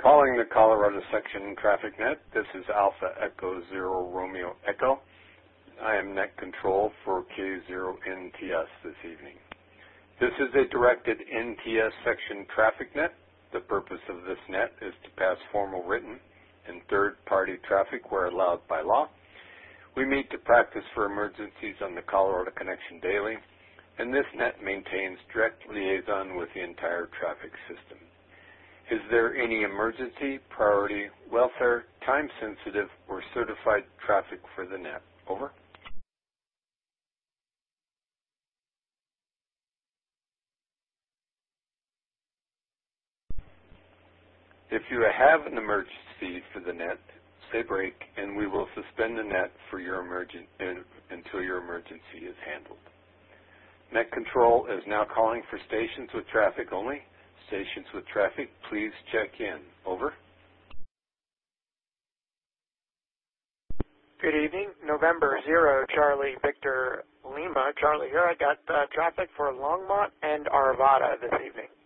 Calling the Colorado Section TrafficNet, this is Alpha Echo Zero Romeo Echo. I am Net Control for K0NTS this evening. This is a directed NTS section TrafficNet. The purpose of this net is to pass formal written and third-party traffic where allowed by law. We meet to practice for emergencies on the Colorado Connection daily, and this net maintains direct liaison with the entire traffic system. Is there any emergency, priority, welfare, time-sensitive, or certified traffic for the net? Over. If you have an emergency for the net, say break, and we will suspend the net for your until your emergency is handled. Net Control is now calling for stations with traffic only. Stations with traffic, please check in. Over. Good evening. November 0, Charlie Victor Lima. Charlie here. I got traffic for Longmont and Arvada this evening.